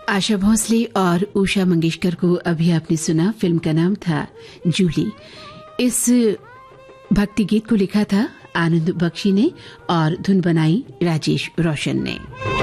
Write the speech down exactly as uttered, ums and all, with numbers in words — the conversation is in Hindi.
आशा भोसले और उषा मंगेशकर को अभी आपने सुना। फिल्म का नाम था जूली। इस भक्ति गीत को लिखा था आनंद बख्शी ने और धुन बनाई राजेश रोशन ने।